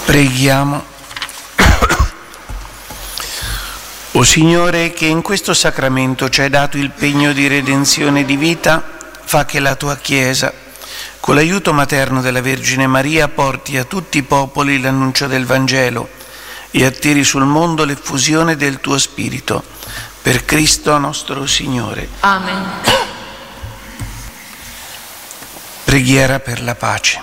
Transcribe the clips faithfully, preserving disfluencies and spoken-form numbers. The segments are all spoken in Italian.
Preghiamo. O Signore, che in questo sacramento ci hai dato il pegno di redenzione e di vita, fa che la tua Chiesa, con l'aiuto materno della Vergine Maria, porti a tutti i popoli l'annuncio del Vangelo e attiri sul mondo l'effusione del tuo Spirito. Per Cristo nostro Signore. Amen. Preghiera per la pace.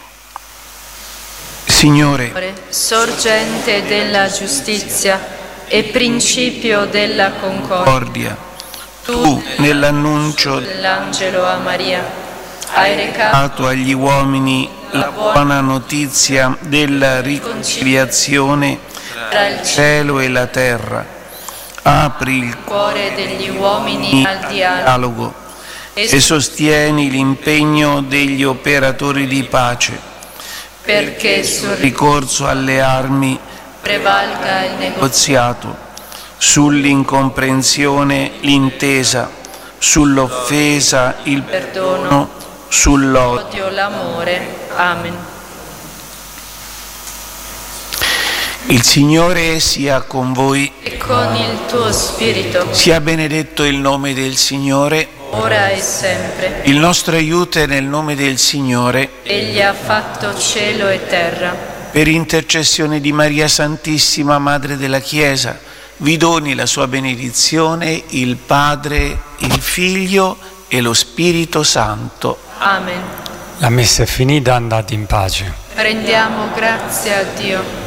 Signore, sorgente della giustizia e principio della concordia, tu nell'annuncio dell'angelo a Maria hai recato agli uomini la buona notizia della riconciliazione tra il cielo e la terra. Apri il cuore degli uomini al dialogo e sostieni l'impegno degli operatori di pace, perché sul ricorso alle armi prevalga il negoziato, sull'incomprensione l'intesa, sull'offesa il perdono, sull'odio l'amore. Amen. Il Signore sia con voi e con il tuo spirito. Sia benedetto il nome del Signore, ora e sempre. Il nostro aiuto è nel nome del Signore. Egli ha fatto cielo e terra. Per intercessione di Maria Santissima, Madre della Chiesa, vi doni la sua benedizione il Padre, il Figlio e lo Spirito Santo. Amen. La messa è finita, andate in pace. Rendiamo grazie a Dio.